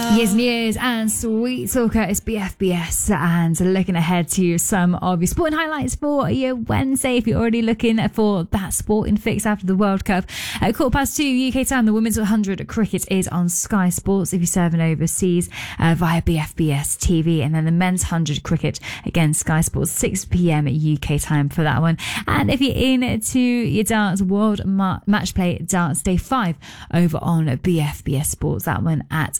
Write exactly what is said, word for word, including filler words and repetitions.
Years and years and sweet talker, it's B F B S, and looking ahead to some of your sporting highlights for your Wednesday. If you're already looking for that sporting fix after the World Cup, at quarter past two U K time, the women's one hundred cricket is on Sky Sports if you're serving overseas uh, via B F B S T V, and then the men's one hundred cricket again Sky Sports six p.m. U K time for that one. And if you're into your darts, World Ma- Match Play Darts Day five over on B F B S Sports, that one at